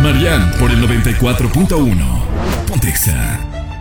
Marian por el 94.1. Pontexa.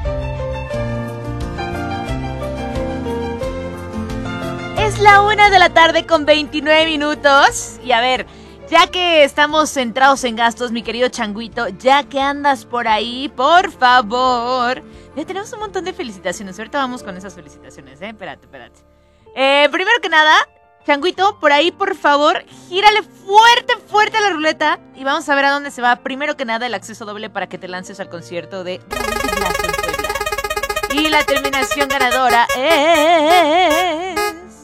Es la 1:29 p.m. Y a ver, ya que estamos centrados en gastos, mi querido Changuito, ya que andas por ahí, por favor. Ya tenemos un montón de felicitaciones. Ahorita vamos con esas felicitaciones, Espérate. Primero que nada, Changuito, por ahí, por favor, gírale fuerte a la ruleta y vamos a ver a dónde se va. Primero que nada, el acceso doble para que te lances al concierto de Blas en Puebla. Y la terminación ganadora es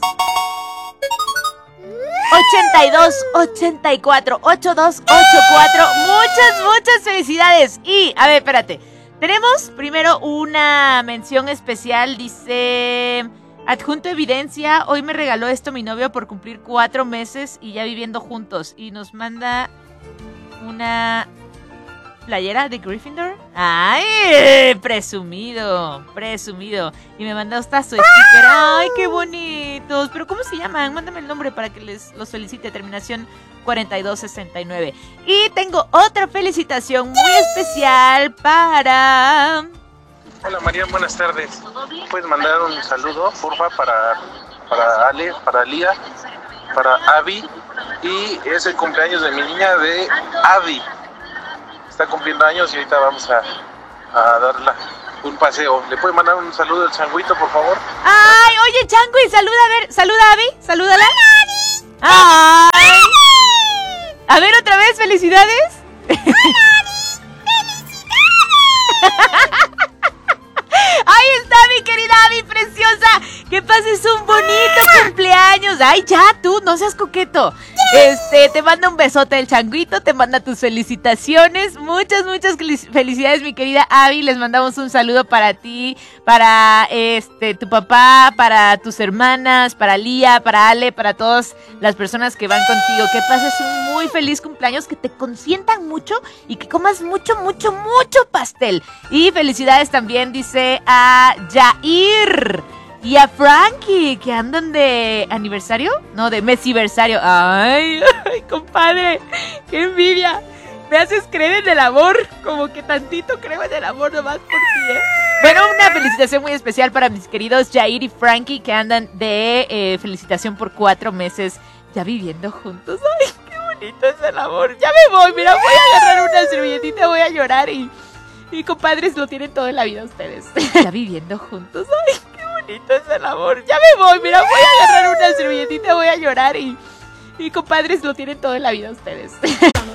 8284 8284. Muchas felicidades. Y, a ver, espérate. Tenemos primero una mención especial. Dice: adjunto evidencia. Hoy me regaló esto mi novio por cumplir 4 meses y ya viviendo juntos. Y nos manda una playera de Gryffindor. ¡Ay! Presumido. Y me manda hasta su sticker. ¡Ay, qué bonitos! Pero ¿cómo se llaman? Mándame el nombre para que los felicite. Terminación 4269. Y tengo otra felicitación muy especial para... Hola María, buenas tardes. ¿Puedes mandar un saludo, porfa, para Ale, para Lía, para Abby? Y es el cumpleaños de mi niña, de Abby. Está cumpliendo años y ahorita vamos a darle un paseo. ¿Le puede mandar un saludo al Changuito, por favor? ¡Ay! Oye, Changui, saluda a Abby, salúdala. ¡Ay! A ver, otra vez, felicidades. Ahí está mi querida Abby, preciosa. Que pases un bonito cumpleaños. Ay, ya, tú, no seas coqueto. Te manda un besote el Changuito, te manda tus felicitaciones. Muchas felicidades, mi querida Abby. Les mandamos un saludo para ti, para tu papá, para tus hermanas, para Lía, para Ale, para todas las personas que van contigo. Que pases un muy feliz cumpleaños, que te consientan mucho y que comas mucho pastel. Y felicidades también, dice, a Jair y a Frankie, que andan de aniversario, no, de mesiversario. Ay, compadre, qué envidia. Me haces creer en el amor, como que tantito creo en el amor nomás por ti, Bueno, una felicitación muy especial para mis queridos Jair y Frankie, que andan de felicitación por 4 meses ya viviendo juntos. Ay, qué bonito es el amor. Ya me voy, mira, voy a agarrar una servilletita, voy a llorar y compadres, lo tienen toda la vida ustedes. Ya viviendo juntos. Ay, qué bonito es el amor. Ya me voy, mira, voy a agarrar una servilletita, voy a llorar y compadres, lo tienen toda la vida ustedes.